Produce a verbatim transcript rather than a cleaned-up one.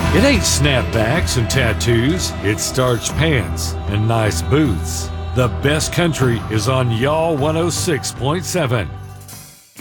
It ain't snapbacks and tattoos, it's starched pants and nice boots. The best country is on Y'all one oh six point seven.